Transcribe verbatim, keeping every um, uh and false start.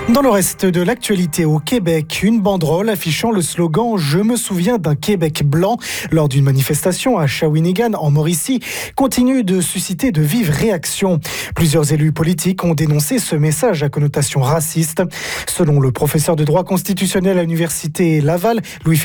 Dans le reste de l'actualité au Québec, une banderole affichant le slogan « Je me souviens d'un Québec blanc » lors d'une manifestation à Shawinigan en Mauricie continue de susciter de vives réactions. Plusieurs élus politiques ont dénoncé ce message à connotation raciste. Selon le professeur de droit constitutionnel à l'université Laval, Louis